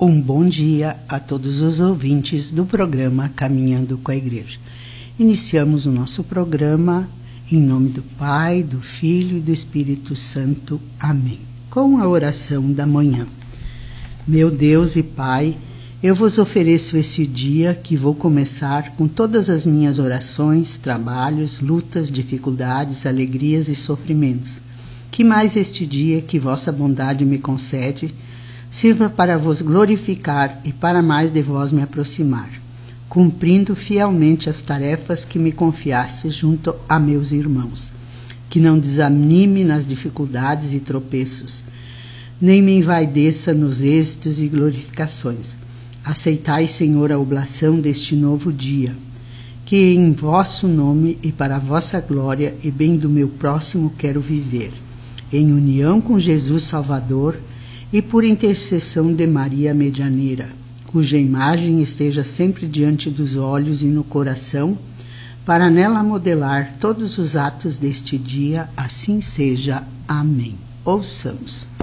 Um bom dia a todos os ouvintes do programa Caminhando com a Igreja. Iniciamos o nosso programa em nome do Pai, do Filho e do Espírito Santo. Amém. Com a oração da manhã. Meu Deus e Pai, eu vos ofereço esse dia que vou começar com todas as minhas orações, trabalhos, lutas, dificuldades, alegrias e sofrimentos. Que mais este dia que vossa bondade me concede sirva para vos glorificar e para mais de vós me aproximar, cumprindo fielmente as tarefas que me confiastes junto a meus irmãos. Que não desanime nas dificuldades e tropeços, nem me envaideça nos êxitos e glorificações. Aceitai, Senhor, a oblação deste novo dia, que em vosso nome e para a vossa glória e bem do meu próximo quero viver, em união com Jesus Salvador, e por intercessão de Maria Medianeira, cuja imagem esteja sempre diante dos olhos e no coração, para nela modelar todos os atos deste dia, assim seja. Amém. Ouçamos.